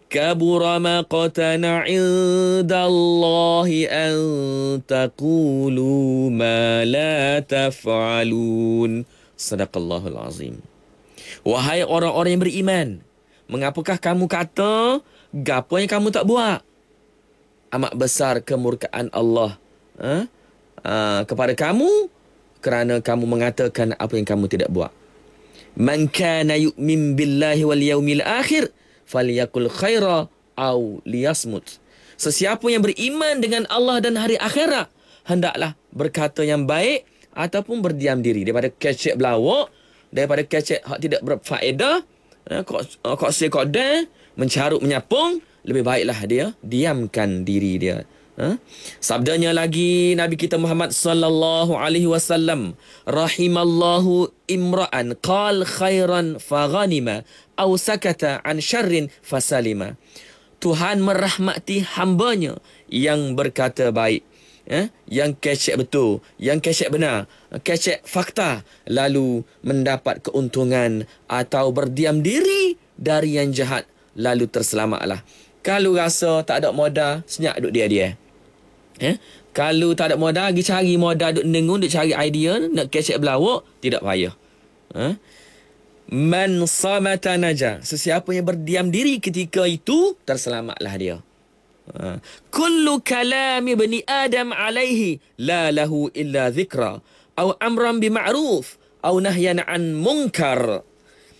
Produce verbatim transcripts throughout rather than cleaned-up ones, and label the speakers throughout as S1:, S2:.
S1: kabura maqtan 'indallahi an taqulu ma la taf'alun. Sadaqallahul azim. Wahai orang-orang yang beriman, mengapakah kamu kata gapo yang kamu tak buat? Amat besar kemurkaan Allah ha? uh, kepada kamu kerana kamu mengatakan apa yang kamu tidak buat. Man kana yu'min billahi wal yaumil akhir falyakul khaira aw liyasmut. Sesiapa yang beriman dengan Allah dan hari akhirat, hendaklah berkata yang baik ataupun berdiam diri daripada kecek belawak, daripada kecek hak tidak berfaedah, ha, kok kok se kok dah mencarut menyapung. Lebih baiklah dia diamkan diri dia. Ha? Sabdanya lagi Nabi kita Muhammad sallallahu alaihi wasallam, rahimallahu imra'an qal khairan faghanima aw sakata an syarrin fasalima. Tuhan merahmati hambanya yang berkata baik, eh? yang kecek betul, yang kecek benar, kecek fakta, lalu mendapat keuntungan, atau berdiam diri dari yang jahat lalu terselamatlah. Kalau rasa tak ada modal, senyap duduk dia-dia. Eh? Kalau tak ada modal, pergi cari modal, duduk nengung, duduk cari idea, nak kecek belawak, tidak payah. Eh? Man samata naja. Sesiapa yang berdiam diri ketika itu, terselamatlah dia. Uh. Kullu kalami bani Adam alaihi la lahu illa dhikra aw amran bima'ruf aw nahyan an munkar.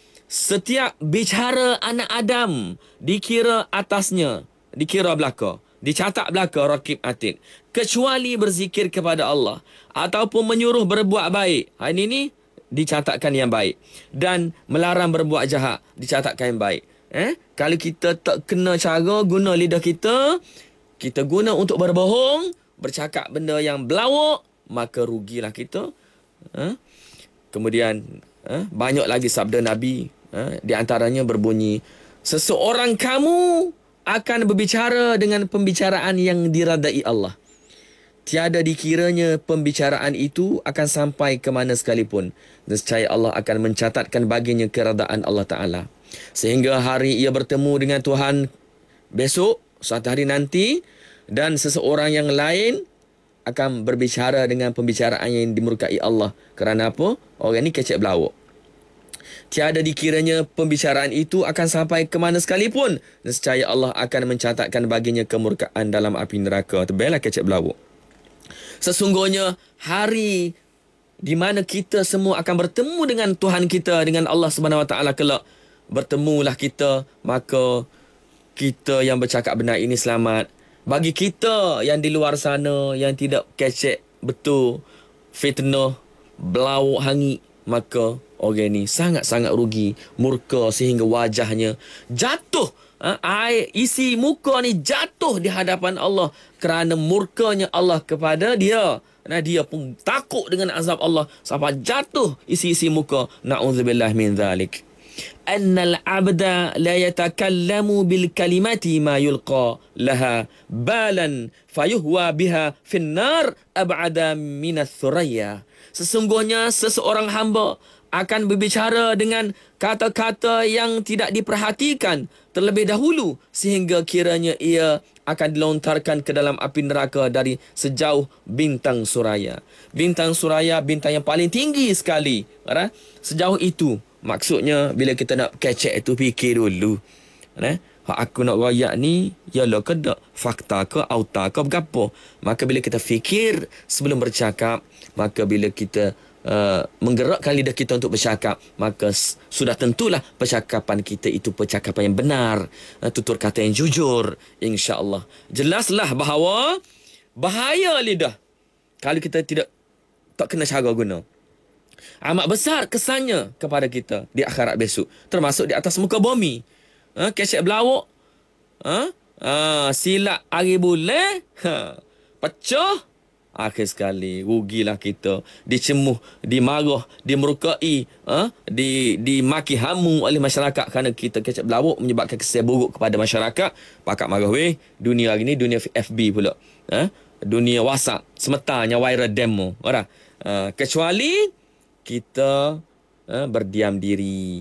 S1: Setiap bicara anak Adam dikira atasnya, dikira belaka, dicatat belaka rakib atid, kecuali berzikir kepada Allah ataupun menyuruh berbuat baik. Ha, ini ni dicatatkan yang baik, dan melarang berbuat jahat dicatatkan yang baik. Eh, kalau kita tak kena cara guna lidah kita, kita guna untuk berbohong, bercakap benda yang belawak, maka rugilah kita. Eh? Kemudian eh, banyak lagi sabda Nabi, eh, di antaranya berbunyi, seseorang kamu akan berbicara dengan pembicaraan yang diradai Allah. Tiada dikiranya pembicaraan itu akan sampai ke mana sekalipun. Nescaya Allah akan mencatatkan baginya keredaan Allah Ta'ala. Sehingga hari ia bertemu dengan Tuhan besok, suatu hari nanti, dan seseorang yang lain akan berbicara dengan pembicaraan yang dimurkai Allah. Kerana apa? Orang ni kecek belawak. Tiada dikiranya pembicaraan itu akan sampai ke mana sekalipun. Nescaya Allah akan mencatatkan baginya kemurkaan dalam api neraka. Terbaiklah kecek belawak. Sesungguhnya hari di mana kita semua akan bertemu dengan Tuhan kita, dengan Allah Subhanahu Wa Taala kelak, bertemulah kita, maka kita yang bercakap benar ini selamat. Bagi kita yang di luar sana yang tidak kecek betul, fitnah, belawak hangit, maka orang ni sangat-sangat rugi, murka sehingga wajahnya jatuh. Ha, air isi muka ni jatuh di hadapan Allah kerana murkanya Allah kepada dia. Nah, dia pun takut dengan azab Allah sampai jatuh isi-isi muka. Na'udzubillah min zalik. Annal abda la yatakallamu bil kalimati ma yulqa laha balan fayuhwa biha finnar ab'ada minas thuraya. Sesungguhnya seseorang hamba akan berbicara dengan kata-kata yang tidak diperhatikan terlebih dahulu sehingga kiranya ia akan dilontarkan ke dalam api neraka dari sejauh bintang suraya. Bintang suraya, bintang yang paling tinggi sekali. Right? Sejauh itu. Maksudnya bila kita nak kecek itu, fikir dulu. Right? Hak aku nak royak ni, yalah ke tak? Fakta ke, auta ke, berapa? Maka bila kita fikir sebelum bercakap, maka bila kita Uh, menggerakkan lidah kita untuk bercakap, maka s- sudah tentulah percakapan kita itu percakapan yang benar, uh, tutur kata yang jujur, insya-Allah. Jelaslah bahawa bahaya lidah kalau kita tidak tak kena cara guna. Amat besar kesannya kepada kita di akhirat besok, termasuk di atas muka bumi. Ha, kecek belawak, ha? Ha, silap hari bulan, ha, pecah. Akhir sekali rugilah kita, dicemuh, dimarah, dimurkai, ha? di dimaki hamu oleh masyarakat kerana kita kecek belawak menyebabkan kesan buruk kepada masyarakat. Pakak marah weh, dunia hari ni dunia F B pula. Ha? Dunia WhatsApp, semetarnya viral demo. Ora. Ha, kecuali kita ha, berdiam diri.